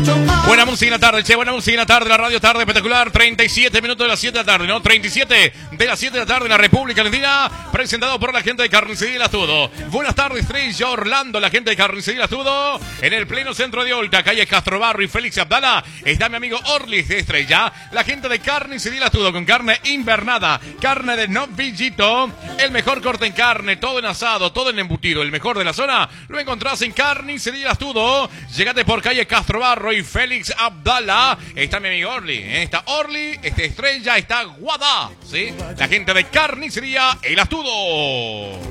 Buena música en la tarde, che, buena música en la tarde, la radio tarde espectacular, 37 minutos de las 7 de la tarde, ¿no? 37 de las 7 de la tarde en la República Argentina, presentado por la gente de Carnicería El Astudo. Buenas tardes, Estrella Orlando, la gente de Carnicería El Astudo, en el pleno centro de Olta, calle Castrobarro y Félix Abdala, está mi amigo Orlis de Estrella, la gente de Carnicería El Astudo, con carne invernada, carne de novillito, el mejor corte en carne, todo en asado, todo en embutido, el mejor de la zona, lo encontrás en Carnicería El Astudo. Llegate por calle Castrobarro y Félix Abdala, está mi amigo Orly, está Orly, está Estrella, está Guada, ¿sí? La gente de Carnicería El Astudo.